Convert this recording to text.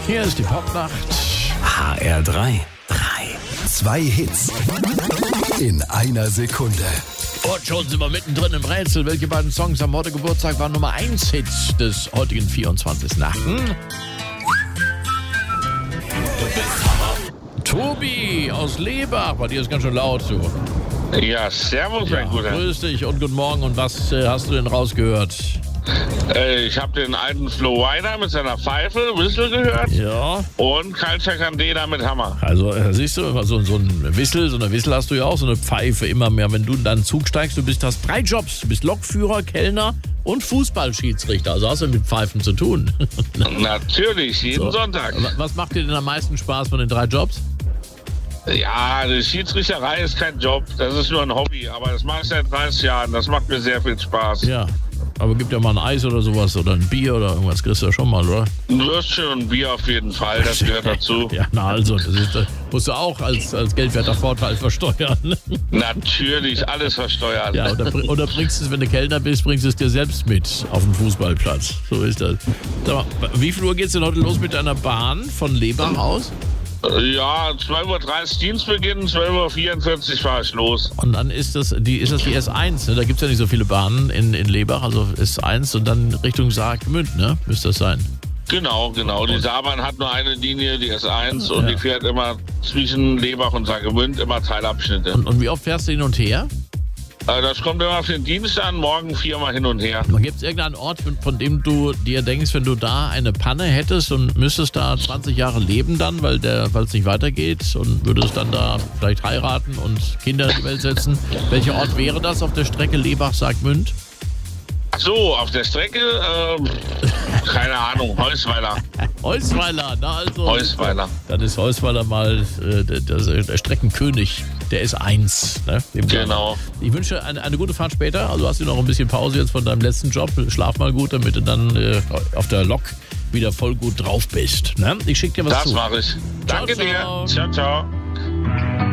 Hier ist die Popnacht. HR3. 2 Hits in einer Sekunde. Und schon sind wir mittendrin im Rätsel. Welche beiden Songs am heute Geburtstag waren Nummer 1 Hits des heutigen 24.8.? Tobi aus Lebach. Bei dir ist ganz schön laut, du. Ja, servus, mein Guter. Grüß dich und guten Morgen. Und was hast du denn rausgehört? Ich habe den alten Flo Rida mit seiner Pfeife, Whistle gehört. Ja. Und Kalcha Candela mit Hammer. Also siehst du, so eine Whistle hast du ja auch, so eine Pfeife immer mehr. Wenn du in deinen Zug steigst, hast 3 Jobs. Du bist Lokführer, Kellner und Fußballschiedsrichter. Also hast du mit Pfeifen zu tun. Natürlich, jeden Sonntag. Was macht dir denn am meisten Spaß von den 3 Jobs? Ja, die Schiedsrichterei ist kein Job, das ist nur ein Hobby. Aber das mache ich seit 30 Jahren, das macht mir sehr viel Spaß. Ja, aber gibt ja mal ein Eis oder sowas oder ein Bier oder irgendwas, kriegst du ja schon mal, oder? Ein Würstchen und ein Bier auf jeden Fall, das gehört dazu. Ja, na also, das musst du auch als geldwerter Vorteil versteuern. Natürlich, alles versteuern. Ja, oder bringst es, wenn du Kellner bist, bringst es dir selbst mit auf den Fußballplatz. So ist das. Sag mal, wie viel Uhr geht's denn heute los mit deiner Bahn von Lebach aus? Ja, 12.30 Uhr Dienstbeginn, 12.44 Uhr fahre ich los. Und dann ist das die S1, ne? Da gibt es ja nicht so viele Bahnen in Lebach, also S1 und dann Richtung Saargemünd, ne? Müsste das sein. Genau. Die Saarbahn hat nur eine Linie, die S1, und die fährt immer zwischen Lebach und Saargemünd, immer Teilabschnitte. Und wie oft fährst du hin und her? Das kommt immer auf den Dienst an, morgen 4-mal hin und her. Gibt es irgendeinen Ort, von dem du dir denkst, wenn du da eine Panne hättest und müsstest da 20 Jahre leben dann, weil es nicht weitergeht und würdest dann da vielleicht heiraten und Kinder in die Welt setzen? Welcher Ort wäre das auf der Strecke Lebach-Saargemünd? Ach so, auf der Strecke, keine Ahnung, Heusweiler. Heusweiler, na also. Heusweiler. Dann ist Heusweiler mal der Streckenkönig, der S1. Ne? Genau. Ich wünsche eine gute Fahrt später. Also hast du noch ein bisschen Pause jetzt von deinem letzten Job. Schlaf mal gut, damit du dann auf der Lok wieder voll gut drauf bist. Ne? Ich schicke dir was zu. Das mache ich. Danke dir. Ciao, ciao.